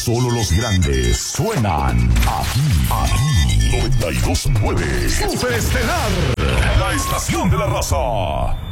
Solo los grandes suenan aquí. 92.9 Super Estelar, la estación de la raza.